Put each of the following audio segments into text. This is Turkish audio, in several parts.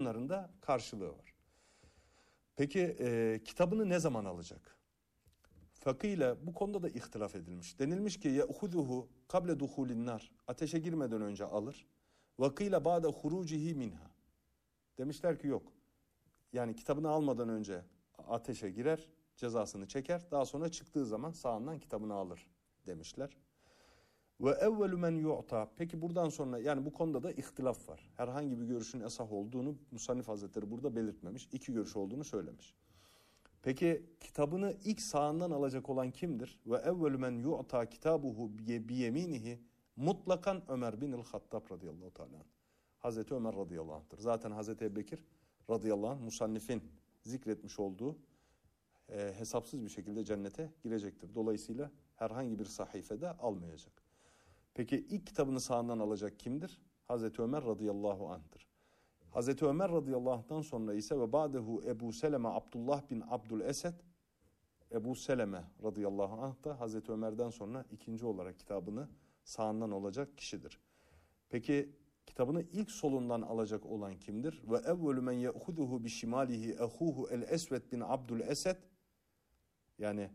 Bunların da karşılığı var. Peki kitabını ne zaman alacak? Fakıyla bu konuda da ihtilaf edilmiş. Denilmiş ki ye'huzuhu kable duhulin nar. Ateşe girmeden önce alır. Vakıyla ba'de hurucihi minha. Demişler ki yok. Yani kitabını almadan önce ateşe girer, cezasını çeker. Daha sonra çıktığı zaman sağından kitabını alır demişler. Ve evvelu men yu'ta. Peki buradan sonra yani bu konuda da ihtilaf var. Herhangi bir görüşün esah olduğunu Musannif Hazretleri burada belirtmemiş. İki görüş olduğunu söylemiş. Peki kitabını ilk sağından alacak olan kimdir? Ve evvelü men yu'ta kitabuhu biyeminihi mutlakan Ömer bin el-Hattab radıyallahu teala. Hazreti Ömer radıyallahu anh'tır. Zaten Hazreti Ebubekir radıyallahu anh musannifin zikretmiş olduğu hesapsız bir şekilde cennete girecektir. Dolayısıyla herhangi bir sahifede almayacak. Peki ilk kitabını sağından alacak kimdir? Hazreti Ömer radıyallahu anh'tır. Hazreti Ömer radıyallahu anh'tan sonra ise ve ba'dehu Ebu Seleme Abdullah bin Abdülesed, Ebu Seleme radıyallahu anh da Hazreti Ömer'den sonra ikinci olarak kitabını sağından alacak kişidir. Peki kitabını ilk solundan alacak olan kimdir? Ve evvelü men ye'huduhu bi şimalihi ehuhu el Esved bin Abdülesed, yani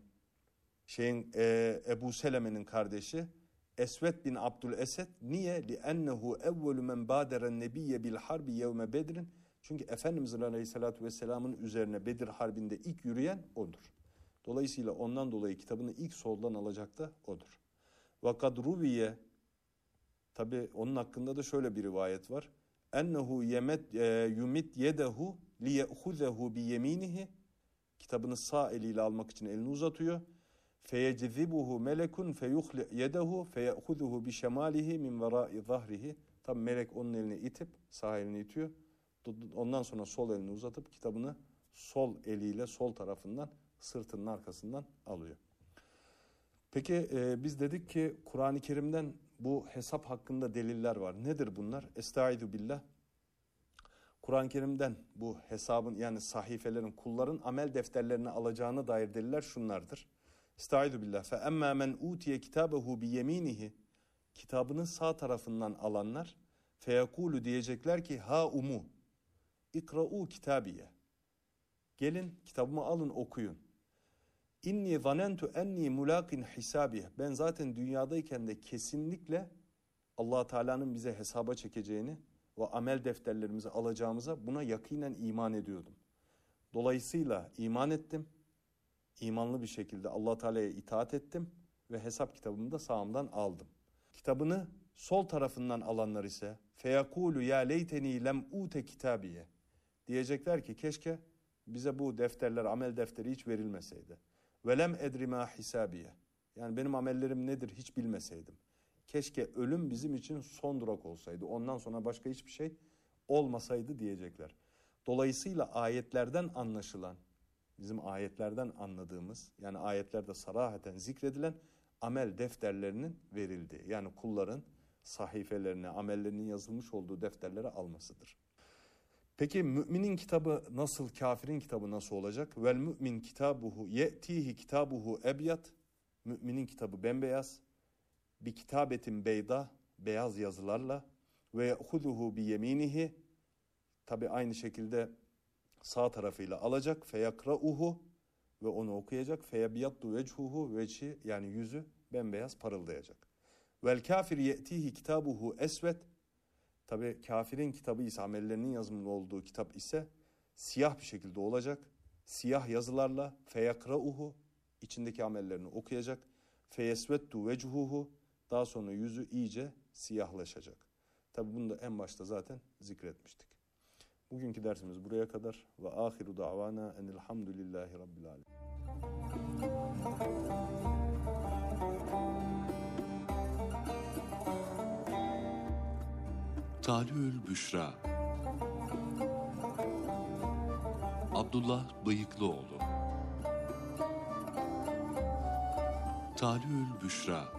Ebu Seleme'nin kardeşi Esved bin Abdülesed. Niye? لِأَنَّهُ اَوَّلُ مَنْ بَادَرَ النَّبِيَّ بِالْحَرْبِ يَوْمَ بَدْرٍ. Çünkü Efendimizin Aleyhisselatü Vesselam'ın üzerine Bedir Harbi'nde ilk yürüyen odur. Dolayısıyla ondan dolayı kitabını ilk soldan alacak da odur. وَقَدْ رُوِيَ. Tabi onun hakkında da şöyle bir rivayet var. اَنَّهُ يُمِتْ يَدَهُ لِيَأْخُذَهُ بِيَم۪ينِهِ. Kitabını sağ eliyle almak için elini uzatıyor. Feyecizibuhu melekun feyuhli yedehu feyehuzuhu bi şemalihi min verai zahrihi. Tabi melek onun elini itip sağ elini itiyor. Ondan sonra sol elini uzatıp kitabını sol eliyle sol tarafından sırtının arkasından alıyor. Peki biz dedik ki Kur'an-ı Kerim'den bu hesap hakkında deliller var. Nedir bunlar? Estaizu billah. Kur'an-ı Kerim'den bu hesabın yani sahifelerin kulların amel defterlerini alacağına dair deliller şunlardır. Estaizu billah. Fe emmâ men utiye kitabehu bi yeminihi. Kitabını sağ tarafından alanlar feyekulu diyecekler ki ha umu ikra'u kitabiye. Gelin kitabımı alın okuyun. İnni zanentu enni mulaqin hisabiye. Ben zaten dünyadayken de kesinlikle Allah Teala'nın bize hesaba çekeceğini ve amel defterlerimizi alacağımıza buna yakinen iman ediyordum. Dolayısıyla iman ettim. İmanlı bir şekilde Allah Teala'ya itaat ettim ve hesap kitabımı da sağımdan aldım. Kitabını sol tarafından alanlar ise feyakulu ya leyteni lem ute kitabiye. Diyecekler ki keşke bize bu defterler, amel defteri hiç verilmeseydi. Ve lem edri ma hisabiye. Yani benim amellerim nedir hiç bilmeseydim. Keşke ölüm bizim için son durak olsaydı. Ondan sonra başka hiçbir şey olmasaydı diyecekler. Dolayısıyla ayetlerden anlaşılan, bizim ayetlerden anladığımız, yani ayetlerde sarahaten zikredilen amel defterlerinin verildiği, yani kulların sahifelerine, amellerinin yazılmış olduğu defterleri almasıdır. Peki müminin kitabı nasıl, kafirin kitabı nasıl olacak? Vel mümin kitabuhu ye'tihi kitabuhu ebyat. Müminin kitabı bembeyaz. Bir kitabetin beyda, beyaz yazılarla ve ye'huduhu bi yeminihi. Tabi aynı şekilde sağ tarafıyla alacak. Feyakra'uhu ve onu okuyacak. Feyebiyattu vechuhu, veci yani yüzü bembeyaz parıldayacak. Vel kafir ye'tihi kitabuhu esvet. Tabi kafirin kitabı ise, amellerinin yazımlı olduğu kitap ise siyah bir şekilde olacak. Siyah yazılarla feyakra'uhu, içindeki amellerini okuyacak. Feyesvettu vechuhu, daha sonra yüzü iyice siyahlaşacak. Tabi bunu da en başta zaten zikretmiştik. Bugünkü dersimiz buraya kadar. Ve ahiru da'vana enelhamdülillahi rabbil alemin. Talü'ül Büşra. Abdullah Bıyıklıoğlu. Talü'ül Büşra.